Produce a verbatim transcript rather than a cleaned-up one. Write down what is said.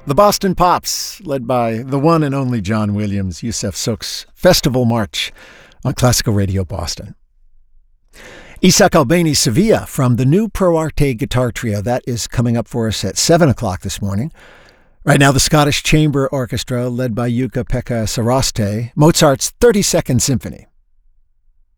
The Boston Pops, led by the one and only John Williams, Yusef Sook's Festival March on Classical Radio Boston. Isaac Albeni Sevilla from the new Pro Arte Guitar Trio. That is coming up for us at seven o'clock this morning. Right now, the Scottish Chamber Orchestra, led by Jukka-Pekka Saraste, Mozart's thirty-second Symphony.